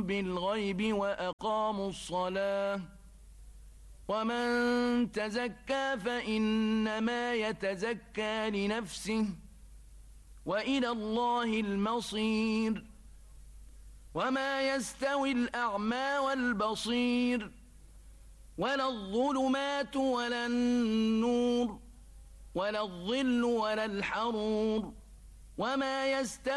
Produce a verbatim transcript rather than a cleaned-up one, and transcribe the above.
بالغيب وأقاموا الصلاة ومن تزكى فإنما يتزكى لنفسه وإلى الله المصير وما يستوي الأعمى والبصير ولا الظلمات ولا النور ولا الظل ولا الحرور وما يستوي